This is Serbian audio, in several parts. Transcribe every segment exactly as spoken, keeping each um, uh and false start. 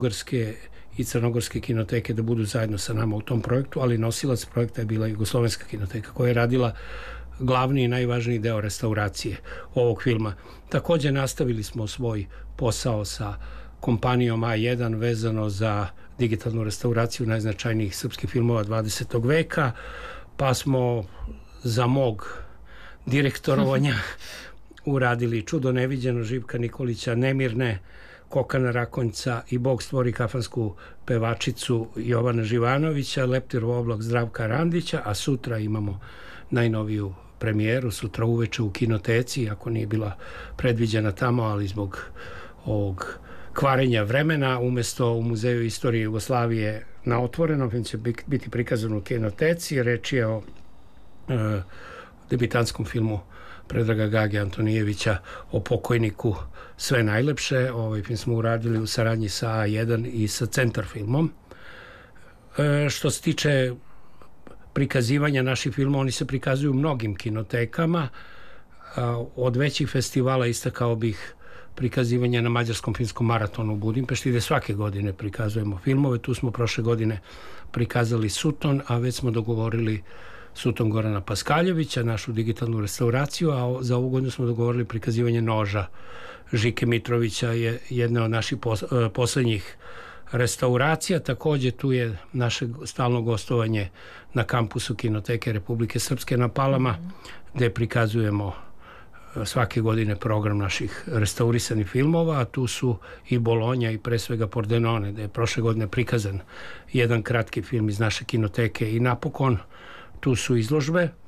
Bugarske i crnogorske kinoteke da budu zajedno sa nama u tom projektu, ali nosilac projekta je bila Jugoslovenska kinoteka koja je radila glavni i najvažniji deo restauracije ovog filma. Takođe nastavili smo svoj posao sa kompanijom A jedan vezano za digitalnu restauraciju najznačajnijih srpskih filmova dvadesetog veka, pa smo za mog direktorovanja uradili Čudo neviđeno Živka Nikolića, Nemirne, Kokana Rakonjca i Bog stvori kafansku pevačicu Jovana Živanovića, Leptirov oblak Zdravka Randića, a sutra imamo najnoviju premijeru, sutra uveče u kinoteci, ako nije bila predviđena tamo, ali zbog ovog kvarenja vremena, umesto u Muzeju istorije Jugoslavije na otvorenom, film će biti prikazan u kinoteci. Reč je o e, debitanskom filmu Predraga Gage Antonijevića o pokojniku Sve najlepše. Ovaj film smo uradili u saradnji sa A jedan i sa Centar filmom. E, što se tiče prikazivanja naših filmova, oni se prikazuju u mnogim kinotekama. A, od većih festivala istakao bih prikazivanje na Mađarskom filmskom maratonu u Budimpešti, gde svake godine prikazujemo filmove. Tu smo prošle godine prikazali Suton, a već smo dogovorili Suton Gorana Paskaljevića, našu digitalnu restauraciju, a za ovu godinu smo dogovorili prikazivanje Noža Žike Mitrovića, je jedna od naših poslednjih restauracija. Takođe tu je naše stalno gostovanje na kampusu Kinoteke Republike Srpske na Palama, gde prikazujemo svake godine program naših restaurisanih filmova, a tu su i Bolonja i pre svega Pordenone, gde je prošle godine prikazan jedan kratki film iz naše kinoteke i napokon tu su izložbe. E,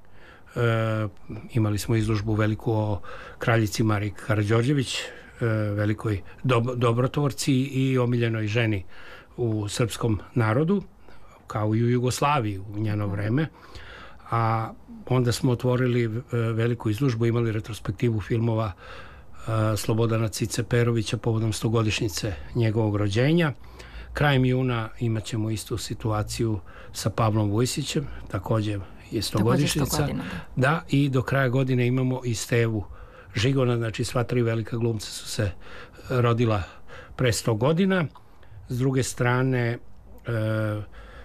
imali smo izložbu veliku o kraljici Mariji Karađorđević, e, velikoj dob dobrotvorci i omiljenoj ženi u srpskom narodu, kao i u Jugoslaviji u njeno vreme. A onda smo otvorili veliku izložbu, imali retrospektivu filmova Slobodana Cice Perovića povodom stogodišnjice njegovog rođenja. Krajem juna imat ćemo istu situaciju sa Pavlom Vujsićem, takođe je stogodišnjica. Da, i do kraja godine imamo i Stevu Žigona, znači sva tri velika glumca su se rodila pre sto godina. S druge strane, e,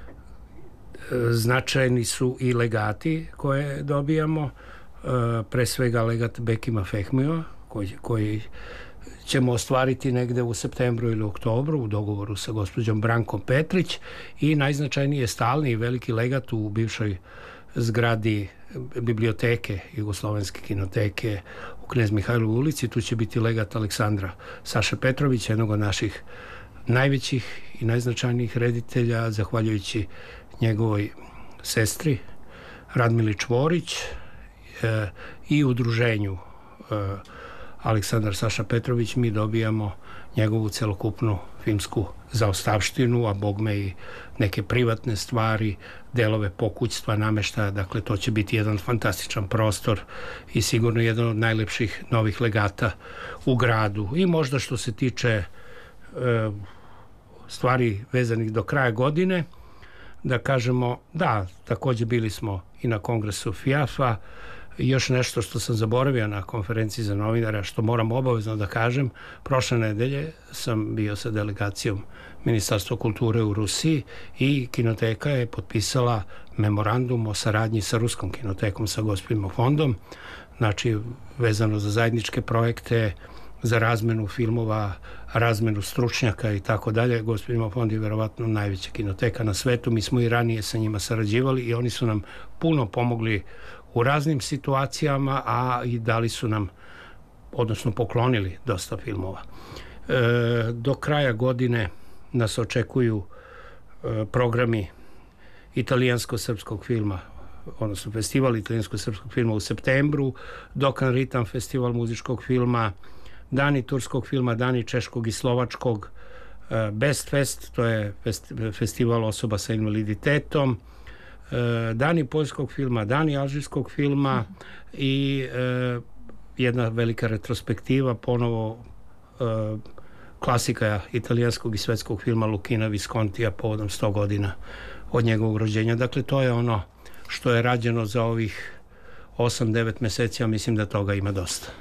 značajni su i legati koje dobijamo, pre svega legat Bekima Fehmija koji, koji ćemo ostvariti negde u septembru ili oktobru u dogovoru sa gospođom Brankom Petrić, i najznačajniji je stalni i veliki legat u bivšoj zgradi biblioteke Jugoslovenske kinoteke u Knez Mihajlovoj ulici. Tu će biti legat Aleksandra Saša Petrovića, jednog od naših najvećih i najznačajnijih reditelja, zahvaljujući njegovoj sestri Radmili Čvorić e, i udruženju e, Aleksandar Saša Petrović. Mi dobijamo njegovu celokupnu filmsku zaostavštinu, a bogme i neke privatne stvari, delove pokućstva, nameštaja. Dakle, to će biti jedan fantastičan prostor i sigurno jedan od najlepših novih legata u gradu. I možda što se tiče e, stvari vezanih do kraja godine, da kažemo, da, takođe bili smo i na kongresu FIAF-a. Još nešto što sam zaboravio na konferenciji za novinara, što moram obavezno da kažem, prošle nedelje sam bio sa delegacijom Ministarstva kulture u Rusiji i kinoteka je potpisala memorandum o saradnji sa Ruskom kinotekom, sa Gospelima fondom, znači vezano za zajedničke projekte, za razmenu filmova, razmenu stručnjaka i tako dalje. Gospelima fond je verovatno najveća kinoteka na svetu. Mi smo i ranije sa njima sarađivali i oni su nam puno pomogli u raznim situacijama, a i dali su nam, odnosno poklonili dosta filmova. E, do kraja godine nas očekuju e, programi italijansko-srpskog filma, odnosno festival italijansko-srpskog filma u septembru, Dokan Ritam, festival muzičkog filma, Dani turskog filma, Dani češkog i slovačkog, Best Fest, to je festival osoba sa invaliditetom, Dani poljskog filma, Dani alžirskog filma i jedna velika retrospektiva, ponovo klasika italijanskog i svetskog filma Lukina Viskontija povodom sto godina od njegovog rođenja. Dakle, to je ono što je rađeno za ovih osam devet meseci, a mislim da toga ima dosta.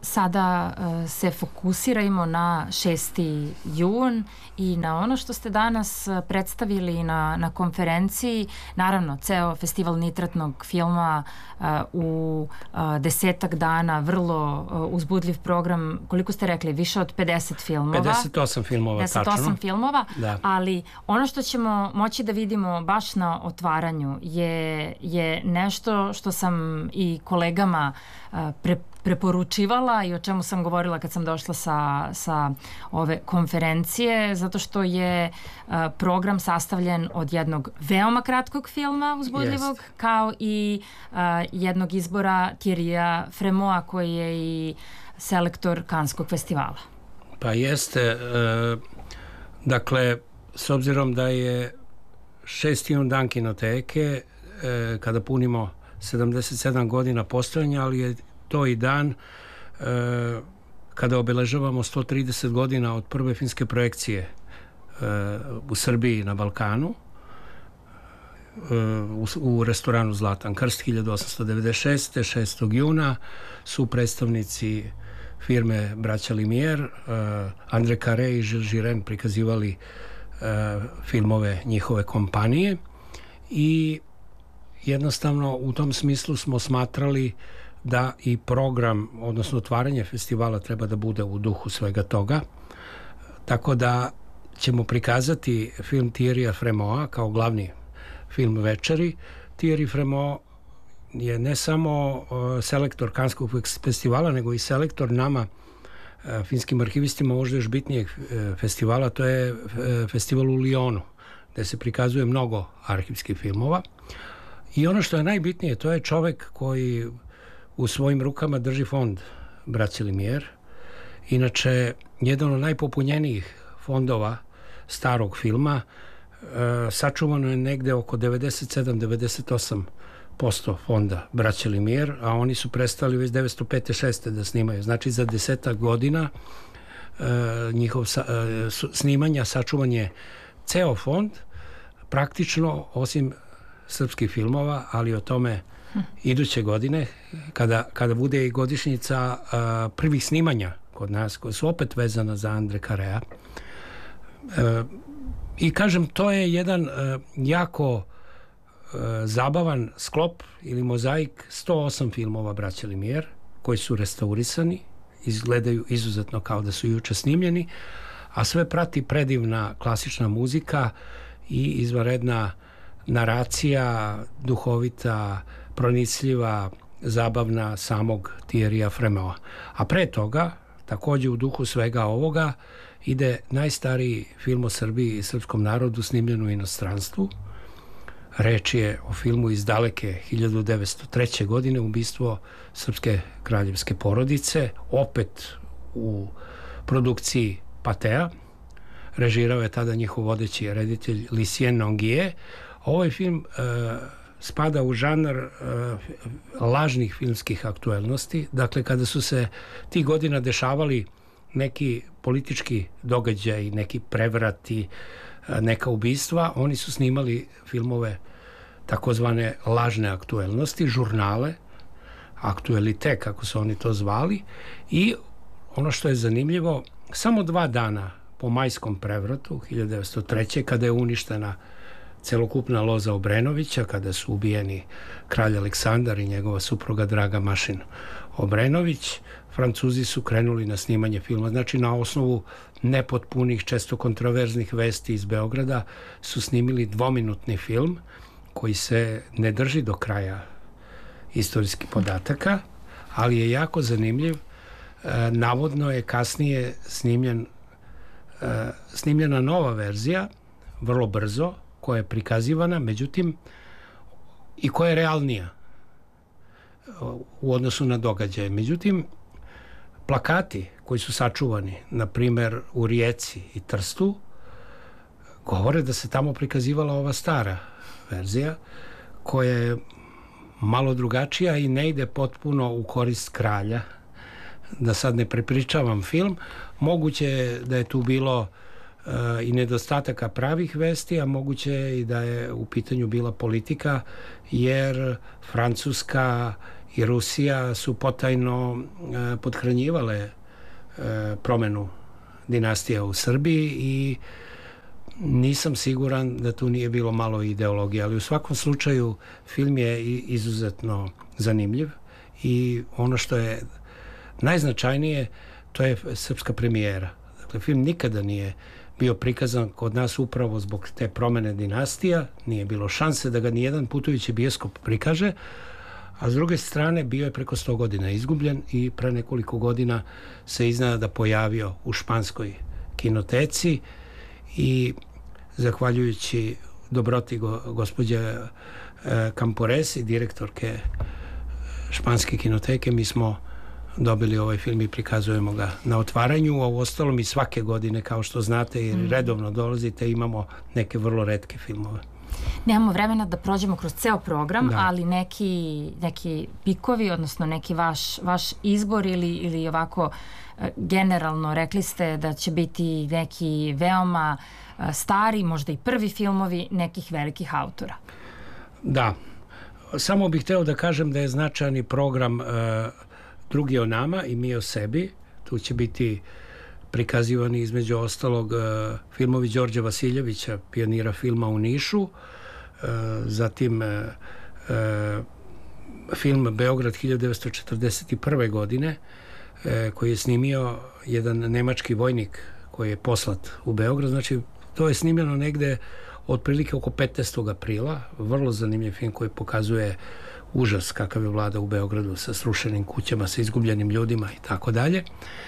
sada uh, se fokusirajmo na šesti jun i na ono što ste danas predstavili na, na konferenciji. Naravno, ceo festival nitratnog filma uh, u uh, desetak dana, vrlo uh, uzbudljiv program, koliko ste rekli, više od pedeset filmova. pedeset osam filmova, pedeset osam tačno. filmova, da. Ali ono što ćemo moći da vidimo baš na otvaranju je, je nešto što sam i kolegama uh, pre, preporučivala i o čemu sam govorila kad sam došla sa, sa ove konferencije, zato što je uh, program sastavljen od jednog veoma kratkog filma uzbudljivog, Jest. kao i uh, jednog izbora Thierrya Fremoa, koji je i selektor Kanskog festivala. Pa jeste. E, dakle, s obzirom da je šesti jun dan kinoteke, e, kada punimo sedamdeset sedam godina postojanja, ali je to i dan e, kada obeležavamo sto trideset godina od prve filmske projekcije e, u Srbiji na Balkanu, e, u, u restoranu Zlatan Krst hiljadu osamsto devedeset šeste. šestog juna su predstavnici firme Braća Limijer, e, Andre Carré i Jules Girén prikazivali e, filmove njihove kompanije i jednostavno u tom smislu smo smatrali da i program, odnosno otvaranje festivala treba da bude u duhu svega toga. Tako da ćemo prikazati film Thierrya Fremoa kao glavni film večeri. Thierry Fremo je ne samo uh, selektor Kanskog festivala, nego i selektor nama uh, finskim arhivistima možda još bitnijeg uh, festivala, to je uh, festival u Lyonu, gde se prikazuje mnogo arhivskih filmova. I ono što je najbitnije, to je čovek koji u svojim rukama drži fond Braće Limijer. Inače, jedan od najpopunjenijih fondova starog filma, e, sačuvano je negde oko devedeset sedam do devedeset osam posto fonda Braće Limijer, a oni su prestali već devetsto pete šeste da snimaju. Znači, za desetak godina e, njihov sa, e, snimanja, sačuvan je ceo fond, praktično, osim srpskih filmova, ali o tome iduće godine, kada, kada bude i godišnjica a, prvih snimanja kod nas, koje su opet vezana za Andre Carrea. E, I kažem, to je jedan a, jako a, zabavan sklop ili mozaik sto osam filmova Braće Limijer, koji su restaurisani, izgledaju izuzetno kao da su juče snimljeni, a sve prati predivna klasična muzika i izvanredna naracija, duhovita, pronicljiva, zabavna samog Thierrya Fremoa. A pre toga, takođe u duhu svega ovoga, ide najstariji film o Srbiji i srpskom narodu snimljen u inostranstvu. Reč je o filmu iz daleke hiljadu devetsto treće. godine, ubistvo srpske kraljevske porodice, opet u produkciji Patea. Režirao je tada njihov vodeći reditelj Lucien Nonguier. Ovaj film e, spada u žanr e, lažnih filmskih aktuelnosti. Dakle, kada su se tih godina dešavali neki politički događaj, neki prevrati, e, neka ubistva, oni su snimali filmove takozvane lažne aktuelnosti, žurnale, aktuelite, kako su oni to zvali. I ono što je zanimljivo, samo dva dana po majskom prevratu hiljadu devetsto treće. kada je uništena celokupna loza Obrenovića, kada su ubijeni kralj Aleksandar i njegova supruga Draga Mašin Obrenović, Francuzi su krenuli na snimanje filma. Znači, na osnovu nepotpunih, često kontroverznih vesti iz Beograda su snimili dvominutni film koji se ne drži do kraja istorijskih podataka, ali je jako zanimljiv. E, navodno je kasnije snimljen, e, snimljena nova verzija, vrlo brzo, koja je prikazivana, međutim, i koja je realnija u odnosu na događaje. Međutim, plakati koji su sačuvani, na primer u Rijeci i Trstu, govore da se tamo prikazivala ova stara verzija, koja je malo drugačija i ne ide potpuno u korist kralja. Da sad ne prepričavam film, moguće je da je tu bilo i nedostataka pravih vesti, a moguće je i da je u pitanju bila politika, jer Francuska i Rusija su potajno e, pothranjivale e, promenu dinastija u Srbiji i nisam siguran da tu nije bilo malo ideologije, ali u svakom slučaju film je izuzetno zanimljiv i ono što je najznačajnije, to je srpska premijera. Dakle, film nikada nije bio prikazan kod nas upravo zbog te promene dinastija, nije bilo šanse da ga nijedan putujući bioskop prikaže, a s druge strane bio je preko sto godina izgubljen i pre nekoliko godina se iznenada pojavio u španskoj kinoteci i zahvaljujući dobroti go, gospođe e, Camporesi, direktorke španske kinoteke, mi smo dobili ovaj film i prikazujemo ga na otvaranju, a u ostalom i svake godine, kao što znate, jer redovno dolazite, imamo neke vrlo retke filmove. Nemamo vremena da prođemo kroz ceo program, da. ali neki, neki pikovi, odnosno neki vaš, vaš izbor ili, ili ovako generalno rekli ste da će biti neki veoma stari, možda i prvi filmovi nekih velikih autora. Da. Samo bih hteo da kažem da je značajni program uh, Drugi o nama i mi o sebi. Tu će biti prikazivani između ostalog uh, filmovi Đorđa Vasiljevića, pionira filma u Nišu, uh, zatim uh, uh, film Beograd hiljadu devetsto četrdeset prve. godine uh, koji je snimio jedan nemački vojnik koji je poslat u Beograd. Znači, to je snimljeno negde otprilike oko petnaestog aprila. Vrlo zanimljiv film koji pokazuje užas kakav je vlada u Beogradu sa srušenim kućama, sa izgubljenim ljudima i tako dalje.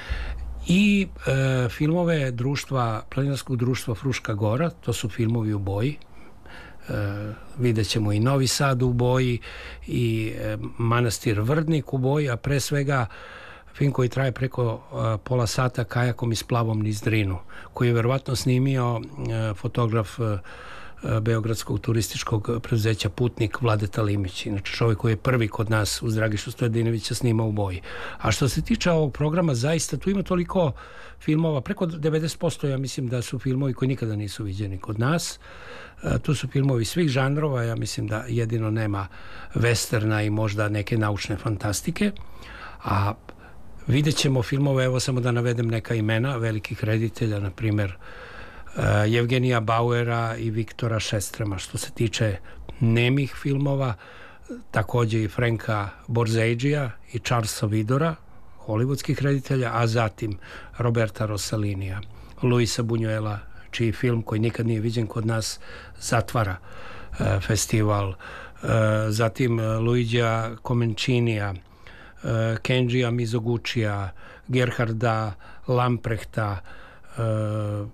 I e, filmove društva, planinarskog društva Fruška Gora, to su filmovi u boji. E, vidjet ćemo i Novi Sad u boji i e, manastir Vrdnik u boji, a pre svega film koji traje preko e, pola sata kajakom i splavom niz Drinu, koji je verovatno snimio e, fotograf e, beogradskog turističkog preduzeća Putnik Vladeta Limić, inače čovjek koji je prvi kod nas uz Dragišu Stojadinovića snimao u boji. A što se tiče ovog programa, zaista tu ima toliko filmova, preko devedeset posto ja mislim da su filmovi koji nikada nisu viđeni kod nas. E, tu su filmovi svih žanrova, ja mislim da jedino nema westerna i možda neke naučne fantastike, a vidjet ćemo filmove, evo samo da navedem neka imena velikih reditelja, na primjer Uh, Evgenija Bauera i Viktora Šestrema. Što se tiče nemih filmova, takođe i Franka Borzeđija i Charlesa Vidora, hollywoodskih reditelja, a zatim Roberta Rosalinija, Luisa Buñuela, čiji film koji nikad nije viđen kod nas zatvara uh, festival, uh, zatim Luigija Comencinija, uh, Kenjija Mizoguchija, Gerharda Lamprechta, uh,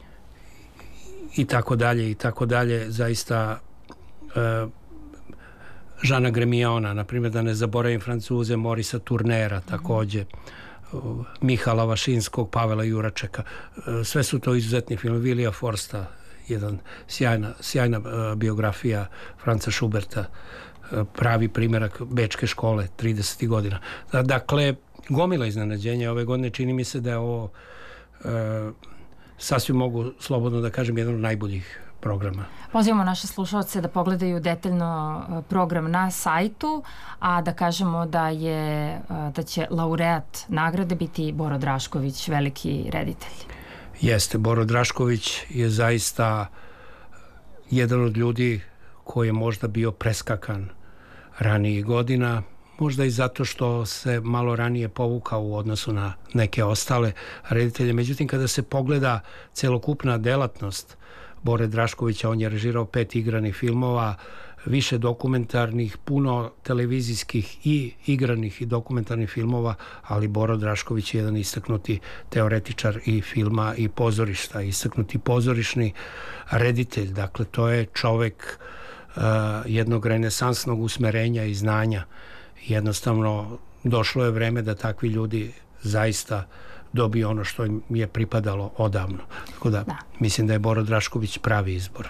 i tako dalje i tako dalje, zaista e, Žana Gremiona, na primjer, da ne zaboravim Francuze, Morisa Turnera, takođe, uh, Mihala Vašinskog, Pavela Juračeka, e, sve su to izuzetni filmovi. Vilija Forsta, jedan sjajna, sjajna e, biografija Franca Šuberta, e, pravi primjerak bečke škole tridesetih godina. Dakle, gomila iznenađenja ove godine, čini mi se da je ovo e, sasvim mogu slobodno da kažem jedan od najboljih programa. Pozivamo naše slušalce da pogledaju detaljno program na sajtu, a da kažemo da je da će laureat nagrade biti Boro Drašković, veliki reditelj. Jeste, Boro Drašković je zaista jedan od ljudi koji je možda bio preskakan ranijih godina, možda i zato što se malo ranije povukao u odnosu na neke ostale reditelje. Međutim, kada se pogleda celokupna delatnost Bore Draškovića, on je režirao pet igranih filmova, više dokumentarnih, puno televizijskih i igranih i dokumentarnih filmova, ali Boro Drašković je jedan istaknuti teoretičar i filma i pozorišta, istaknuti pozorišni reditelj. Dakle, to je čovek uh, jednog renesansnog usmerenja i znanja. Jednostavno, došlo je vreme da takvi ljudi zaista dobiju ono što im je pripadalo odavno. Tako da, da. Mislim da je Boro Drašković pravi izbor.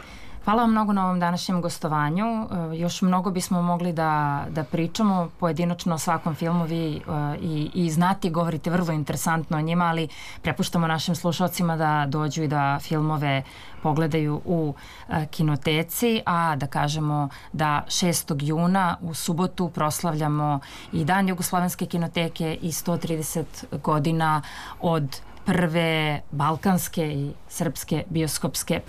Hvala vam mnogo na ovom današnjem gostovanju. Još mnogo bismo mogli da, da pričamo pojedinačno o svakom filmu. Vi i, i znate i govorite vrlo interesantno o njima, ali prepuštamo našim slušalcima da dođu i da filmove pogledaju u kinoteci, a da kažemo da šestog juna u subotu proslavljamo i Dan Jugoslovenske kinoteke i sto trideset godina od prve balkanske i srpske bioskopske